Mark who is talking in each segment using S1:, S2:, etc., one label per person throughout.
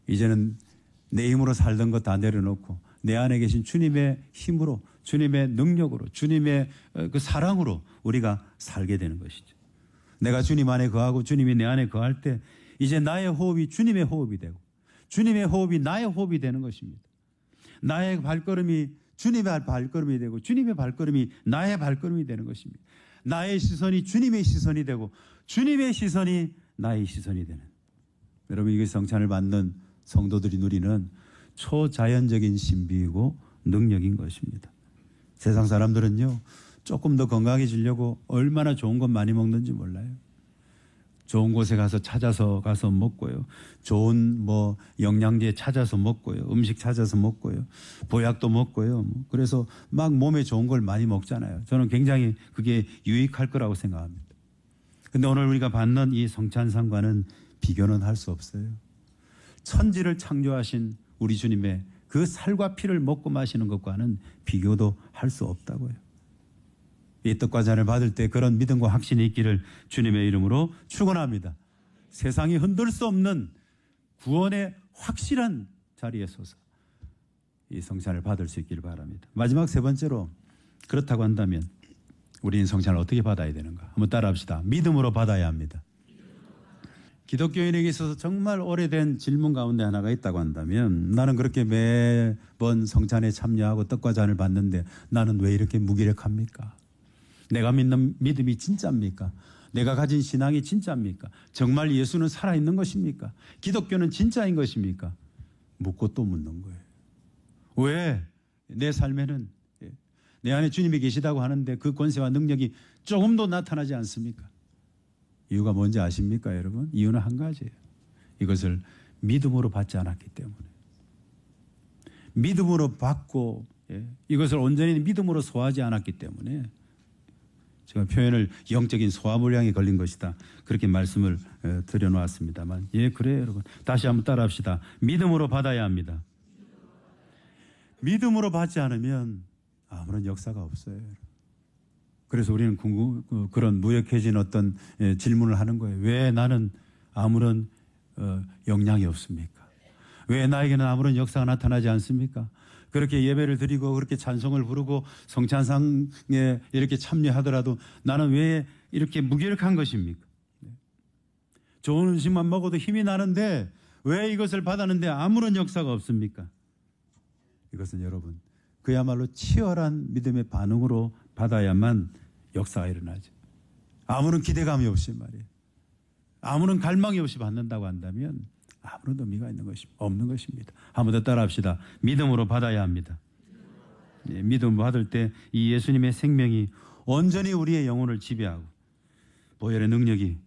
S1: 이제는 내 힘으로 살던 것 다 내려놓고 내 안에 계신 주님의 힘으로, 주님의 능력으로, 주님의 그 사랑으로 우리가 살게 되는 것이죠. 내가 주님 안에 거하고 주님이 내 안에 거할 때 이제 나의 호흡이 주님의 호흡이 되고 주님의 호흡이 나의 호흡이 되는 것입니다. 나의 발걸음이 주님의 발걸음이 되고 주님의 발걸음이 나의 발걸음이 되는 것입니다. 나의 시선이 주님의 시선이 되고 주님의 시선이 나의 시선이 되는. 여러분, 이게 성찬을 받는 성도들이 누리는 초자연적인 신비이고 능력인 것입니다. 세상 사람들은요, 조금 더 건강해지려고 얼마나 좋은 것 많이 먹는지 몰라요. 좋은 곳에 가서 찾아서 가서 먹고요. 좋은 영양제 찾아서 먹고요. 음식 찾아서 먹고요. 보약도 먹고요. 그래서 막 몸에 좋은 걸 많이 먹잖아요. 저는 굉장히 그게 유익할 거라고 생각합니다. 근데 오늘 우리가 받는 이 성찬상과는 비교는 할 수 없어요. 천지를 창조하신 우리 주님의 그 살과 피를 먹고 마시는 것과는 비교도 할 수 없다고요. 이 떡과 잔을 받을 때 그런 믿음과 확신이 있기를 주님의 이름으로 축원합니다. 세상이 흔들 수 없는 구원의 확실한 자리에 서서 이 성찬을 받을 수 있기를 바랍니다. 마지막 세 번째로, 그렇다고 한다면 우리는 성찬을 어떻게 받아야 되는가? 한번 따라합시다. 믿음으로 받아야 합니다. 기독교인에게 있어서 정말 오래된 질문 가운데 하나가 있다고 한다면, 나는 그렇게 매번 성찬에 참여하고 떡과 잔을 받는데 나는 왜 이렇게 무기력합니까? 내가 믿는 믿음이 진짜입니까? 내가 가진 신앙이 진짜입니까? 정말 예수는 살아있는 것입니까? 기독교는 진짜인 것입니까? 묻고 또 묻는 거예요. 왜 내 삶에는 내 안에 주님이 계시다고 하는데 그 권세와 능력이 조금도 나타나지 않습니까? 이유가 뭔지 아십니까, 여러분? 이유는 한 가지예요. 이것을 믿음으로 받지 않았기 때문에. 믿음으로 받고 이것을 온전히 믿음으로 소화하지 않았기 때문에 제가 표현을 영적인 소화불량이 걸린 것이다, 그렇게 말씀을 드려놓았습니다만, 그래요, 여러분. 다시 한번 따라합시다. 믿음으로 받아야 합니다. 믿음으로 받지 않으면 아무런 역사가 없어요. 그래서 우리는 그런 무력해진 어떤 질문을 하는 거예요. 왜 나는 아무런 영향이 없습니까? 왜 나에게는 아무런 역사가 나타나지 않습니까? 그렇게 예배를 드리고 그렇게 찬송을 부르고 성찬상에 이렇게 참여하더라도 나는 왜 이렇게 무기력한 것입니까? 좋은 음식만 먹어도 힘이 나는데 왜 이것을 받았는데 아무런 역사가 없습니까? 이것은 여러분, 그야말로 치열한 믿음의 반응으로 받아야만 역사가 일어나죠. 아무런 기대감이 없이 말이에요. 아무런 갈망이 없이 받는다고 한다면 아무런 의미가 없는 것입니다. 한 번 더 따라합시다. 믿음으로 받아야 합니다. 믿음으로 받을 때 이 예수님의 생명이 온전히 우리의 영혼을 지배하고 보혈의 능력이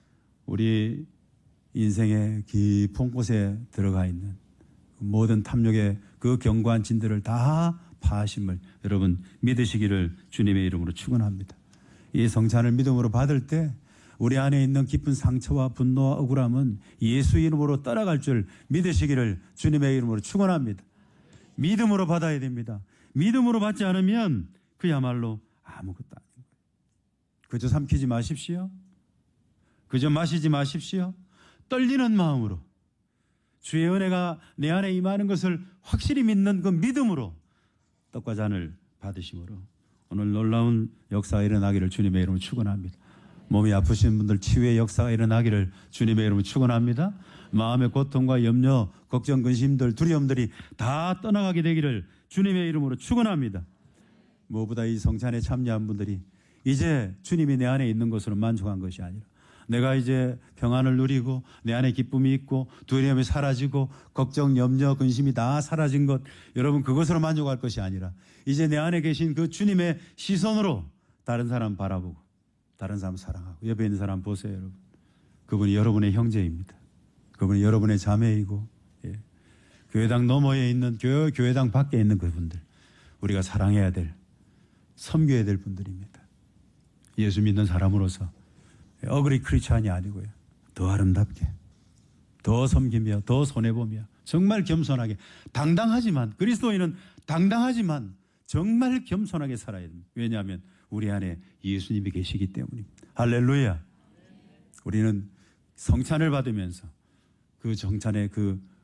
S1: 우리 인생의 깊은 곳에 들어가 있는 모든 탐욕의 그 견고한 진들을 다 파하심을 여러분 믿으시기를 주님의 이름으로 축원합니다. 이 성찬을 믿음으로 받을 때 우리 안에 있는 깊은 상처와 분노와 억울함은 예수 이름으로 떠나갈 줄 믿으시기를 주님의 이름으로 축원합니다. 믿음으로 받아야 됩니다. 믿음으로 받지 않으면 그야말로 아무것도 아닌 거예요. 그저 삼키지 마십시오. 그저 마시지 마십시오. 떨리는 마음으로 주의 은혜가 내 안에 임하는 것을 확실히 믿는 그 믿음으로 떡과 잔을 받으심으로 오늘 놀라운 역사가 일어나기를 주님의 이름으로 축원합니다. 몸이 아프신 분들 치유의 역사가 일어나기를 주님의 이름으로 축원합니다. 마음의 고통과 염려, 걱정, 근심들, 두려움들이 다 떠나가게 되기를 주님의 이름으로 축원합니다. 무엇보다 이 성찬에 참여한 분들이 이제 주님이 내 안에 있는 것으로 만족한 것이 아니라 내가 이제 평안을 누리고 내 안에 기쁨이 있고 두려움이 사라지고 걱정, 염려, 근심이 다 사라진 것, 여러분 그것으로 만족할 것이 아니라 이제 내 안에 계신 그 주님의 시선으로 다른 사람 바라보고 다른 사람 사랑하고 옆에 있는 사람 보세요, 여러분. 그분이 여러분의 형제입니다. 그분이 여러분의 자매이고 교회당 너머에 있는 교회당 밖에 있는 그분들 우리가 사랑해야 될, 섬겨야 될 분들입니다. 예수 믿는 사람으로서 어그리 크리스찬이 아니고요. 더 아름답게, 더 섬기며, 더 손해보며, 정말 겸손하게, 당당하지만, 그리스도인은 당당하지만 정말 겸손하게 살아야 됩니다. 왜냐하면 우리 안에 예수님이 계시기 때문입니다. 할렐루야. 우리는 성찬을 받으면서 그 정찬의 그